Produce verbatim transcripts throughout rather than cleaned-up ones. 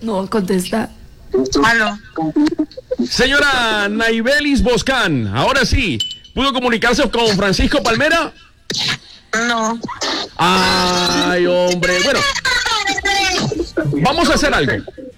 No, contesta. Aló. Señora Naibelis Boscán, ahora sí, ¿pudo comunicarse con Francisco Palmera? No. Ay, hombre. Bueno, vamos a hacer algo.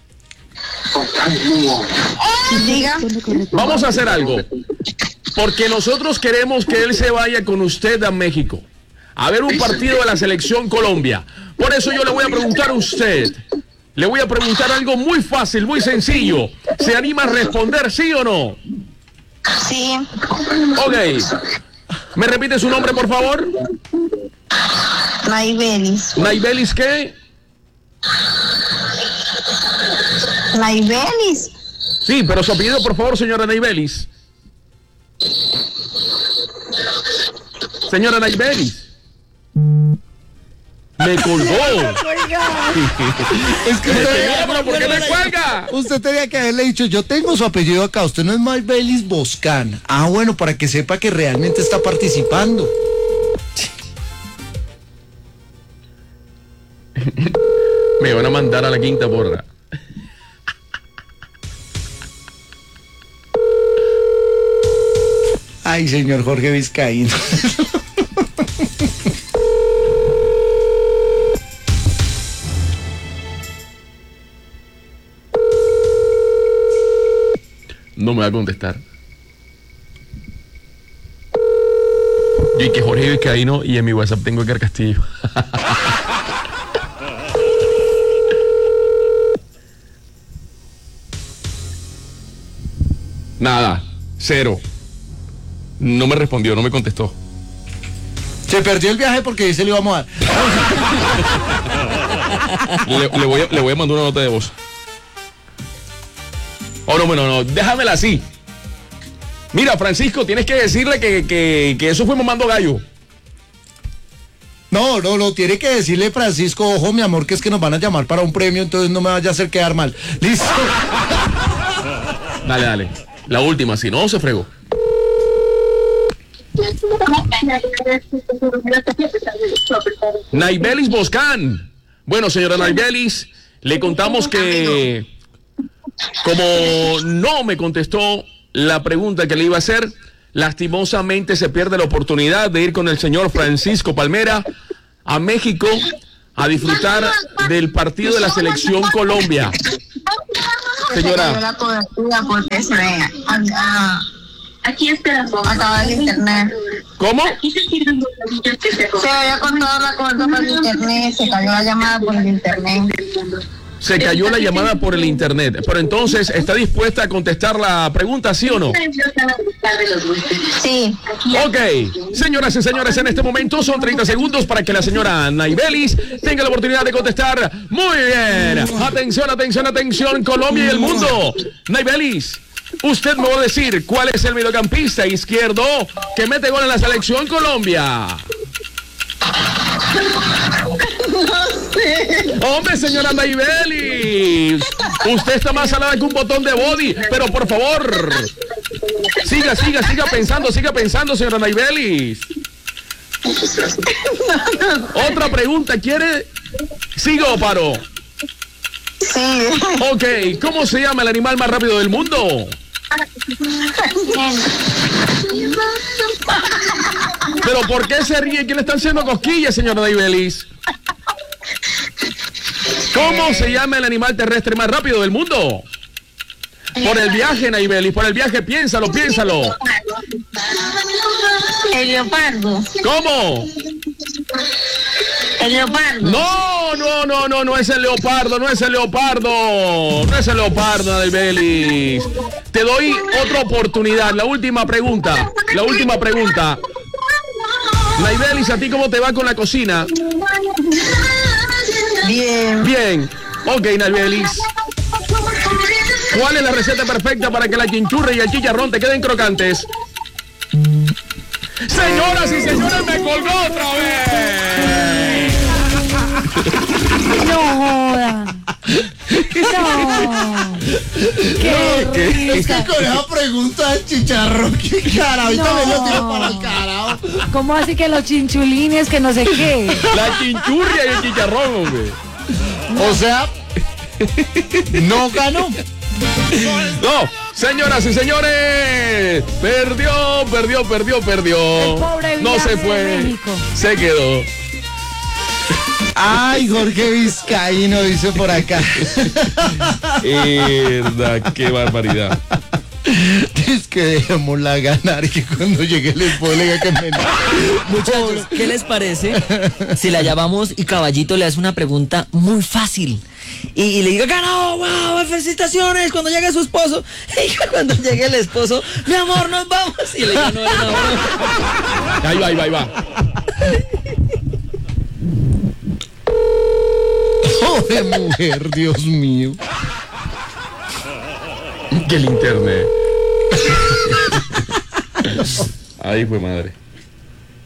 Diga. Vamos a hacer algo. Porque nosotros queremos que él se vaya con usted a México a ver un partido de la selección Colombia. Por eso yo le voy a preguntar a usted. Le voy a preguntar algo muy fácil, muy sencillo. ¿Se anima a responder sí o no? Sí. Ok. ¿Me repite su nombre, por favor? Naibelis. ¿Naibelis qué? Naibelis. Sí, pero su apellido, por favor, señora Naibelis. Señora Naibelis. Me colgó. Es que usted, ¿Pero por qué me cuelga? usted tenía que haberle dicho, yo tengo su apellido acá, usted no es Naibelis Boscán. Ah, bueno, para que sepa que realmente está participando. Me van a mandar a la quinta porra. Ay, señor Jorge Vizcaíno. No me va a contestar. Yo y que Jorge Vizcaíno y en mi WhatsApp tengo Edgar Castillo. Nada, cero. No me respondió, no me contestó. Se perdió el viaje porque dice le íbamos a dar. Le, le, voy a, le voy a mandar una nota de voz. Oh, no, bueno, no, déjamela así. Mira, Francisco, tienes que decirle que, que, que eso fue mamando gallo. No, no, no, tiene que decirle Francisco, ojo mi amor, que es que nos van a llamar para un premio, entonces no me vaya a hacer quedar mal. Listo. Dale, dale. La última, si no, se fregó. Naibelis Boscán. Bueno, señora Naibelis, le contamos que como no me contestó la pregunta que le iba a hacer, lastimosamente se pierde la oportunidad de ir con el señor Francisco Palmera a México a disfrutar del partido de la selección Colombia. Señora. Aquí esperando. Acaba el internet. ¿Cómo? Se había contado la cosa por el internet, se cayó la llamada por el internet. Se cayó la llamada por el internet. Pero entonces, ¿está dispuesta a contestar la pregunta, sí o no? Sí. Ok, señoras y señores, en este momento son treinta segundos para que la señora Naibelis tenga la oportunidad de contestar. Muy bien. Atención, atención, atención, Colombia y el mundo. Naibelis, usted me va a decir cuál es el mediocampista izquierdo que mete gol en la selección Colombia. No sé. Hombre, señora Naibelis, usted está más salada que un botón de body, pero por favor, siga, siga, siga pensando, siga pensando, señora Naibelis. Otra pregunta, ¿quiere? ¿Sigo o paro? Sí. Ok, ¿cómo se llama el animal más rápido del mundo? ¿Pero por qué se ríe? ¿Quién le están haciendo cosquillas, señora Naibelis? ¿Cómo se llama el animal terrestre más rápido del mundo? Por el viaje, Naibelis, por el viaje, piénsalo, piénsalo. El leopardo. ¿Cómo? El leopardo. No, no, no, no, no es el leopardo, no es el leopardo. No es el leopardo, Naibelis. Te doy otra oportunidad, la última pregunta, la última pregunta. Naibelis, ¿a ti cómo te va con la cocina? Bien. Bien. Ok, Naibelis. ¿Cuál es la receta perfecta para que la chinchurra y el chicharrón te queden crocantes? Señoras y señores, me colgó otra vez. No joda. No. Qué ¿Qué? Es que risa. con esa pregunta del chicharrón, qué cara, ahorita No. me lo tiro para el carajo. ¿Cómo así que los chinchulines, que no sé qué? La chinchurria y el chicharrón, hombre. O sea, No ganó. No, señoras y señores, perdió, perdió, perdió, perdió. El pobre No viaje se de fue, México. se quedó. Ay, Jorge Vizcaíno dice por acá. Mierda, qué barbaridad. Es que dejémosla ganar y que cuando llegue el esposo le diga que me... Muchachos, ¿qué les parece si la llamamos y Caballito le hace una pregunta muy fácil? Y, y le diga, ganó, wow, felicitaciones, cuando llegue su esposo. Y cuando llegue el esposo, mi amor, nos vamos. Y le diga, no, no, no. Ahí va, ahí va, ahí va. Pobre mujer, Dios mío. Que el internet. Ahí fue madre.